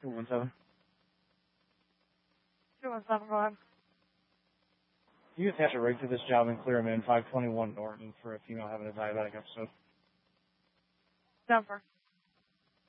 217. 217, go ahead. You attach a rig to this job and clear them in 521 Norton for a female having a diabetic episode. Denver.